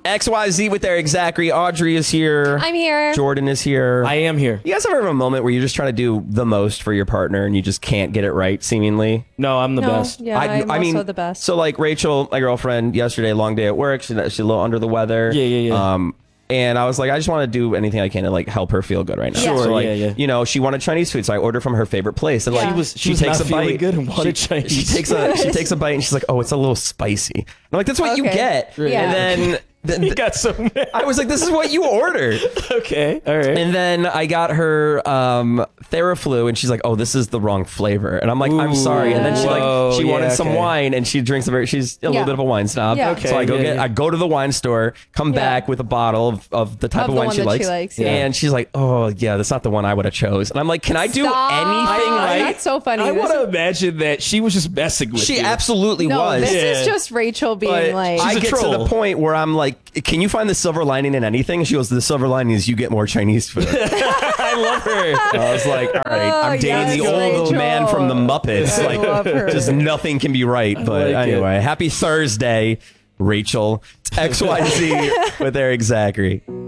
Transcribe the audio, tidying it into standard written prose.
XYZ with Eric Zachary. Audrey is here. I'm here. Jordan is here. I am here. You guys ever have a moment where you're just trying to do the most for your partner and you just can't get it right, seemingly? No, I'm the best. Yeah, I'm also the best. So like Rachel, my girlfriend, yesterday, long day at work. She's a little under the weather. Yeah. And I was like, I just want to do anything I can to like help her feel good right now. Sure, so, like, yeah. you know, she wanted Chinese food, so I ordered from her favorite place. And like, She was takes not a bite. feeling good and wanted Chinese. She takes a bite and she's like, oh, it's a little spicy. And I'm like, that's what you get. Yeah. And then He got so mad. I was like, this is what you ordered. Okay, all right. And then I got her Theraflu, and she's like, "Oh, this is the wrong flavor." And I'm like, "I'm sorry." And then she wanted some wine, and she drinks she's a little bit of a wine snob. Yeah. Okay, So I go to the wine store, come back with a bottle of the type Of of the wine one she that likes, she likes, yeah. and she's like, "Oh, yeah, that's not the one I would have chose." And I'm like, "Can I do anything right?" That's so funny. I This want to is- imagine that she was just messing with She you. absolutely No, was. this is Yeah. just Rachel being But like. I She's a get to troll. the point where I'm like, "Can you find the silver lining in anything?" She goes, "The silver lining is you get more Chinese food." I love her. I was like, "All right, Oh, I'm dating yes, the old Rachel. man from the Muppets." I Like, love her. just nothing can be right. But like it. anyway, happy Thursday, Rachel. It's XYZ with Eric Zachary.